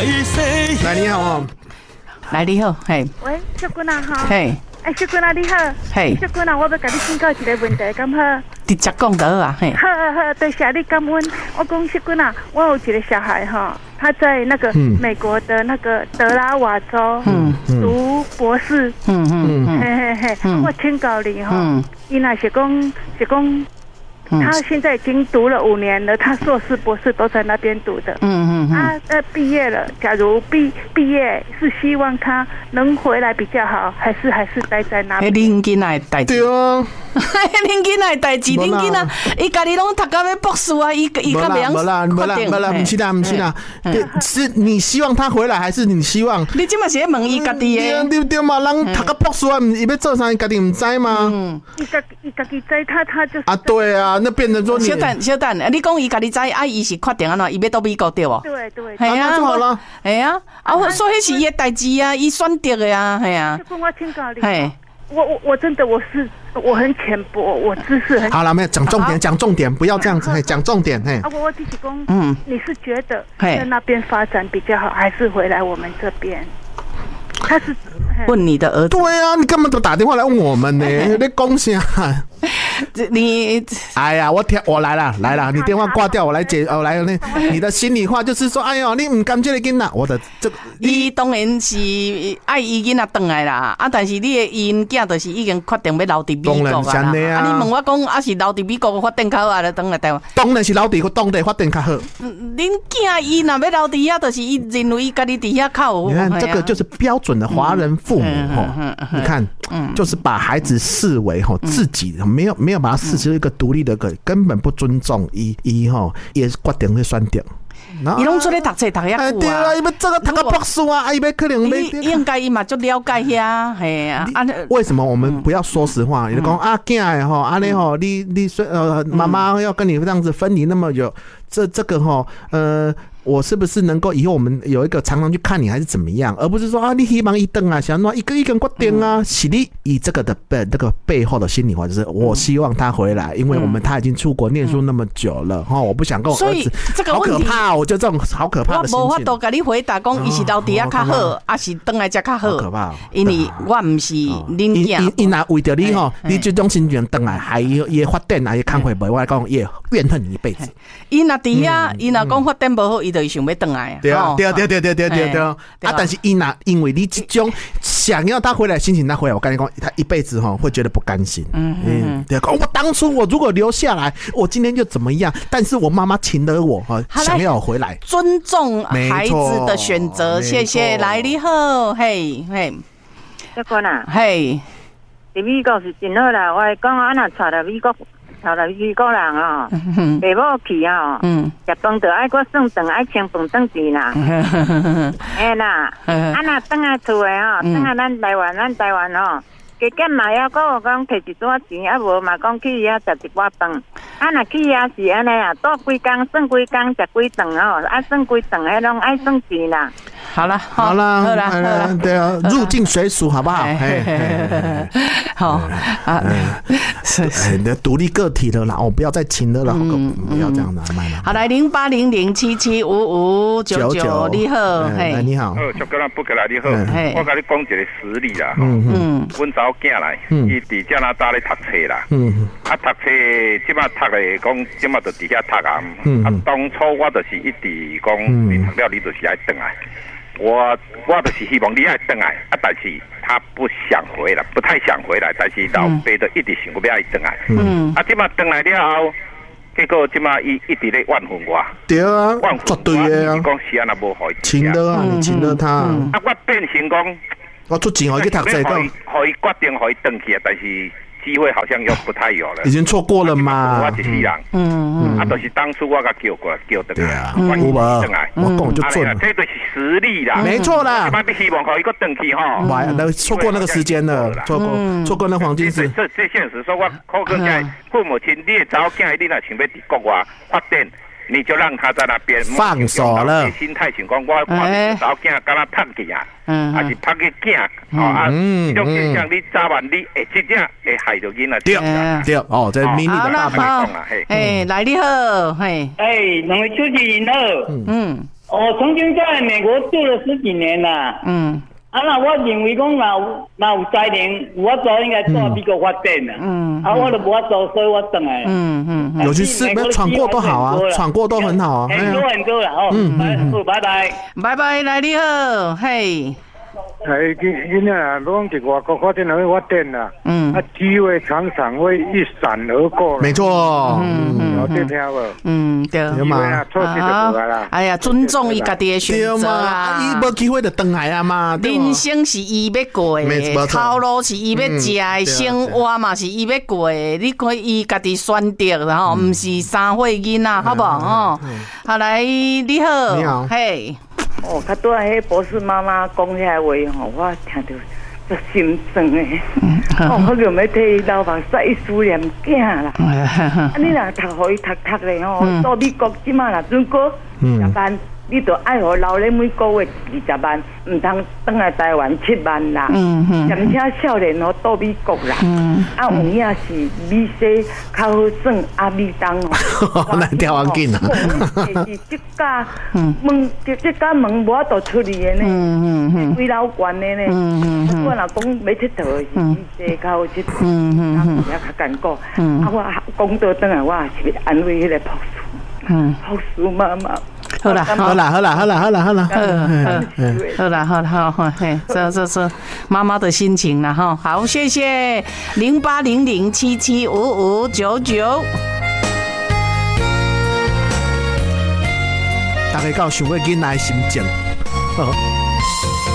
来，你好哦。 来，你好，嘿。 喂，小君啊，哈。 嘿。 小君啊，你好。 嘿。 小君啊，我要甲你请教一个问题，敢好？ 直接讲得啊，嘿。 好，多谢你感恩。我讲小君啊，我有一个小孩哈，他在那个美国的那个德拉瓦州读博士。嘿嘿嘿，我请教你哈，伊那是讲。他现在已经读了5年了，他硕士、博士都在那边读的。毕业了。假如毕业是希望他能回来比较好，还是待在那边？ 恁囡仔的代志。 对啊， 恁囡仔的代志，恁囡仔伊家己拢读到要博士啊，伊较袂晓确定。 不啦，是你希望他回来，还是你希望？ 你即嘛是问伊家己的。 对嘛，人读到博士啊，伊要做啥，伊家己唔知吗？ 伊家己知，他就是啊，对啊。那变成说你小等，你讲伊家己知，伊是确定安怎？伊要到美国对无？ 对， 系啊， 就好了。 系啊，所以是伊的代志啊，伊选择的啊，系啊。 就跟我请教你。我真的我很浅薄，我知识很。 好了，没有讲重点，不要这样子，讲重点，嘿。 我弟弟公，你是觉得在那边发展比较好，还是回来我们这边？他是问你的儿子。 对啊，你干嘛都打电话来问我们呢？你讲啥？ 你哎呀，我来了，你电话挂掉，我来你的心里话就是说，哎呦，你唔甘这个囡仔，我的这个， 伊当然是爱伊囡仔回来啦，但是你的因囝就是已经决定要留伫美国啊啦。你问我讲，是留伫美国发展较好，啊，来回来台湾？ 当然是留伫当地发展较好。 恁囝伊若要留伫遐，就是伊认为伊家己伫遐较有。 你看这个就是标准的华人父母你看，就是把孩子视为自己没有把他视成一个独立的个，根本不尊重伊也决定去选择。 伊拢出来读册读遐久啊， 对啊，伊要这个读个博士啊，伊要可能应该伊嘛就了解遐，嘿啊。 为什么我们不要说实话？你讲啊，囝的安尼你妈妈要跟你这样子分离那么久，这个我是不是能够以后我们有一个常常去看你还是怎么样，而不是说啊你希望一等啊，想说一个决定啊，是你以这个的那个背后的心里话就是我希望他回来，因为他已经出国念书那么久了我不想跟我儿子，好可怕，我觉得这种好可怕的心情。 我无法度跟你回答讲，伊是留伫遐较好，还是回来才较好？ 可怕， 因为我唔是恁囝。 伊若为着你你这种心情回来，还也发展还也看回不，我讲也怨恨你一辈子。 伊若伫遐，伊若讲发展不好，伊就想要回来啊。 对啊。但是因为你这种想要他回来的心情，他回来，我跟你讲，他一辈子会觉得不甘心。对，我当初我如果留下来，我今天就怎么样？但是我妈妈请了我想要我回来， 尊重孩子的选择。谢谢，来你好，嘿。 小君啊， 嘿， 伫美国是真好啦，我讲我若带来美国。头来美国人爸母去食饭就爱我算账，爱请饭顿钱啦。哎啦，若转来厝的转来咱台湾加减嘛要讲摕一撮钱，无嘛讲去遐食一碗饭。若去遐是安尼啊，住几工算几工，食几顿算几顿，迄拢爱算钱啦。 好了， 对啊，入境随俗，好不好？ 好啊， 独立个体了啦，不要再请了啦，不要这样子卖了。 好，来0800775599，你好， 你好， 小哥不给来你好，我跟你讲一个实例啦，阮查某囝来，伊伫加拿大咧读册啦，读册即马读的讲，即马就伫遐读啊，当初我就是一直讲，你读了你就是爱转来。我就是希望你爱回来但是他不想回来，不太想回来，但是老爸就一直想要爱回来。即马回来了后，结果即马伊一直咧怨恨我。 对啊，绝对的啊。 讲是安那无好。 请了啊，你请了他。 我变成讲， 我出钱去读册， 可以决定可以回去但是。机会好像又不太有了， 已经错过了嘛。 我一世人，就是当初我甲叫过来，叫得来， 有无？我讲就准了， 这就是实力啦， 没错啦。 一般希望可以个回去错过那个时间了，错过那黄金时。 这现实说，我考个在父母亲，你的查某囝，你若想要伫国外发展，你就让他在那边放手了。 心态情况，我看查某囝敢若趁去啊。还是拍个囝，这种现象你早晚你真正会害到囡仔。 对，这迷你的爸爸讲啦，来你好， 两位主持人好， 我曾经在美国住了10几年啦。那我认为讲，若有才能，我早应该到美国发展啦。我都无法做，所以我转来。 有去试，闯过都好啊，闯过都很好啊。 很多啦，拜拜， 拜拜，来你好，嘿。 今仔拢伫外国发展会发展啦，机会常常会一闪而过。 没错， 有在听无？ 对嘛， 错失就无啦。 哎呀，尊重伊家己的选择啊， 伊无机会就转来啊嘛。 人生是伊要过的，头路是伊要食的，生活嘛是伊要过的，你可以家己选择，然后唔是3岁囡仔，好不好？好来，你好，嘿。 较拄仔迄博士妈妈讲遐话吼，我听着足心酸诶。好用要替伊流目屎思念囝啦。你若互伊读咧吼，到美国即马若准过10万，你着爱互留咧每个月20万，唔通转来台湾7万啦。而且少年吼到美国啦，有影是美西较好算美东哦。好难调安紧啊！ 是即家门无法度出去的呢，几老悬的呢。我若讲要佚佗是美西较好佚佗，也较艰苦。我工作转来，我也是安慰迄个朴素妈妈。 好啦，嘿，这妈妈的心情啦哈。好，谢谢0800775599。 大家有想过囡仔的心情？